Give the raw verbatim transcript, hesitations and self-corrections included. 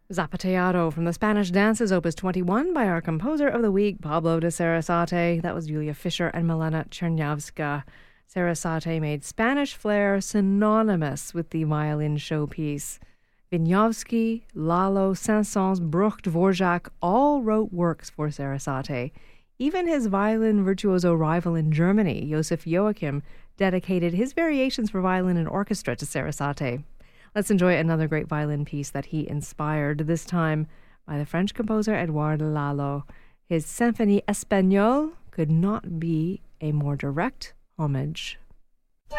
Zapateado from the Spanish Dances, Opus twenty-one, by our composer of the week, Pablo de Sarasate. That was Julia Fischer and Milena Chernявska. Sarasate made Spanish flair synonymous with the violin showpiece. Wieniawski, Lalo, Saint-Saëns, Bruch, Dvorak all wrote works for Sarasate. Even his violin virtuoso rival in Germany, Joseph Joachim, dedicated his variations for violin and orchestra to Sarasate. Let's enjoy another great violin piece that he inspired, this time by the French composer Edouard Lalo. His Symphonie Espagnole could not be a more direct homage.